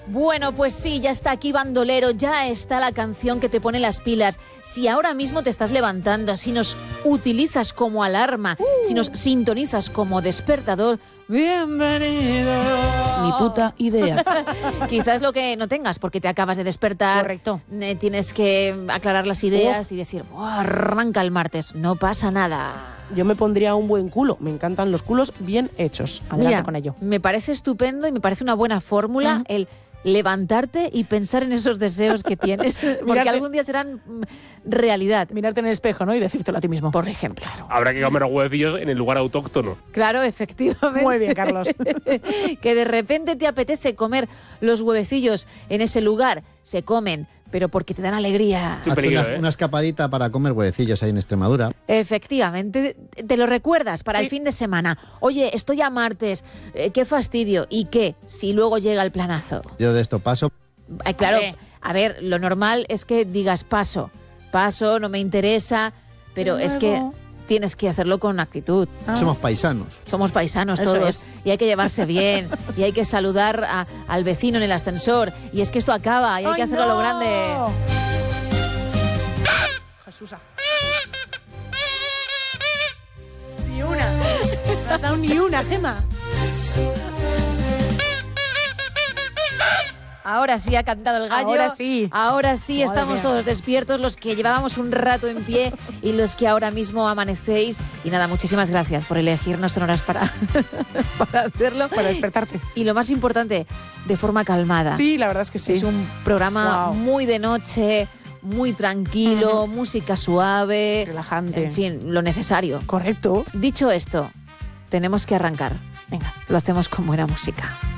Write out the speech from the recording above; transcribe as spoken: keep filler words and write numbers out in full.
Bueno, pues sí, ya está aquí Bandolero, ya está la canción que te pone las pilas. Si ahora mismo te estás levantando, si nos utilizas como alarma, uh. si nos sintonizas como despertador, ¡bienvenido! Ni puta idea. Quizás lo que no tengas, porque te acabas de despertar. Correcto. Eh, tienes que aclarar las ideas uh. y decir, oh, arranca el martes, no pasa nada. Yo me pondría un buen culo. Me encantan los culos bien hechos. Adelante Mira, con ello. Me parece estupendo y me parece una buena fórmula uh-huh. el levantarte y pensar en esos deseos que tienes, porque mirarte, algún día serán realidad. Mirarte en el espejo, ¿no? Y decírtelo a ti mismo. Por ejemplo. Habrá que comer huevecillos en el lugar autóctono. Claro, efectivamente. Muy bien, Carlos. Que de repente te apetece comer los huevecillos en ese lugar, se comen, pero porque te dan alegría. Hazte peligro, una, ¿eh? una escapadita para comer huevecillos ahí en Extremadura. Efectivamente, te lo recuerdas para sí. el fin de semana. Oye, estoy a martes, eh, qué fastidio. ¿Y qué? Si luego llega el planazo. Yo de esto paso. Eh, claro, a ver. a ver, lo normal es que digas paso. Paso, no me interesa, pero es que tienes que hacerlo con actitud. Ah. Somos paisanos. Somos paisanos Eso todos. es. Y hay que llevarse bien. Y hay que saludar a, al vecino en el ascensor. Y es que esto acaba y hay ¡Ay, que hacerlo no! a lo grande. Jesús. Ni una. No has dado ni una, Gema. Ahora sí ha cantado el gallo. Ahora sí. Ahora sí Madre estamos mía. todos despiertos, los que llevábamos un rato en pie y los que ahora mismo amanecéis. Y nada, muchísimas gracias por elegirnos en horas para, para hacerlo. Para despertarte. Y lo más importante, de forma calmada. Sí, la verdad es que sí. Es un programa wow. muy de noche, muy tranquilo, uh-huh. música suave. Relajante. En fin, lo necesario. Correcto. Dicho esto, tenemos que arrancar. Venga, lo hacemos con buena música.